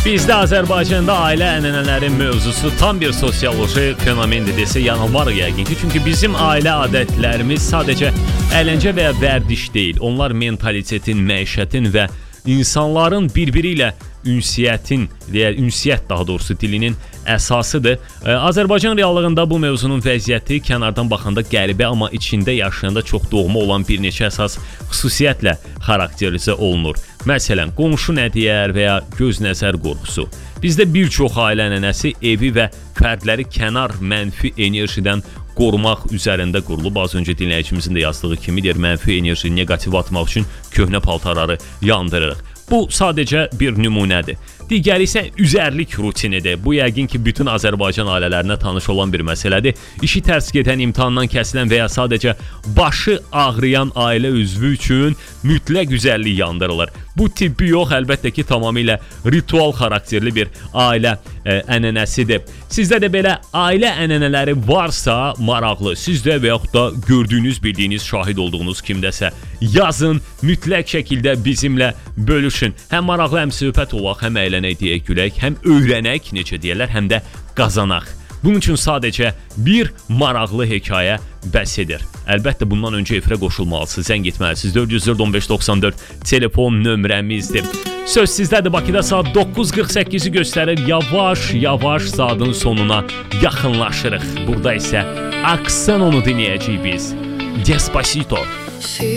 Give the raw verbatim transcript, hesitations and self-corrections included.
Bizdə Azərbaycanda ailə ənənələri mövzusu tam bir sosioloji fenomendir desə yanılmarıq yəqin ki. Çünki bizim ailə adətlərimiz sadəcə əyləncə və ya vərdiş deyil. Onlar mentalitetin, məişətin və insanların bir-biri ilə ünsiyyətin, və ünsiyyət daha doğrusu dilinin əsasıdır. Azərbaycan reallığında bu mövzunun vəziyyəti kənardan baxanda qəribə, amma içində yaşayanda çox doğma olan bir neçə əsas xüsusiyyətlə xarakterizə olunur. Məsələn, qonşu nə deyər və ya göz nəzər qorxusu. Bizdə bir çox ailə ənənəsi evi və fərdləri kənar mənfi enerjidən qorumaq üzərində qurulub. Az öncə dinləyicimizin də yazdığı kimi deyir, mənfi enerji negativ atmaq üçün köhnə paltarları yandırırıq. Bu sadəcə bir nümunədir. Digəri isə üzərlik rutinidir. Bu yəqin ki, bütün Azərbaycan ailələrinə tanış olan bir məsələdir. İşi tərs gedən, imtahandan kəsilən və ya sadəcə başı ağrıyan ailə üzvü üçün mütləq üzərlik yandırılır. Bu tibbi yox, əlbəttə ki, tamamilə ritual xarakterli bir ailə ə, ənənəsidir. Sizdə də belə ailə ənənələri varsa maraqlı, sizdə və yaxud da gördüyünüz, bildiyiniz, şahid olduğunuz kimdəsə yazın, mütləq şəkildə bizimlə bölüşün. Həm maraqlı, həm söhbət olaq, həm əylənək deyək, gülək, həm öyrənək, necə deyərlər, həm də qazanaq. Bunun üçün sadəcə bir maraqlı hekayə bəs edir. Əlbəttə bundan öncə efirə qoşulmalısınız, zəng etməlisiniz. dörd yüz dörd on beş doxsan dörd telefon nömrəmizdir. Söz sizdədir. Bakıda saat doqquz qırx səkkizi göstərir. Yavaş-yavaş saatın sonuna yaxınlaşırıq. Burada isə Aksanonu dinləyəcəyik biz. Despacito.